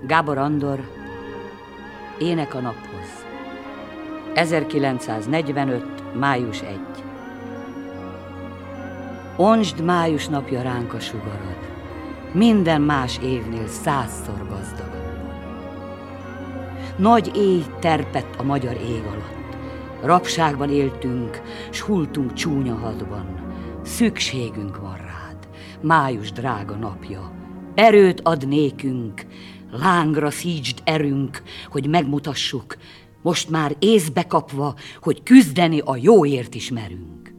Gábor Andor, Ének a naphoz. 1945. május 1. Ontsd május napja ránk a sugarod, minden más évnél 100-szor gazdagabban. Nagy éj terpett a magyar ég alatt, rabságban éltünk, s hultunk csúnya hadban. Szükségünk van rád, május drága napja, erőt ad nékünk, lángra szítsd erünk, hogy megmutassuk, most már észbe kapva, hogy küzdeni a jóért is merünk.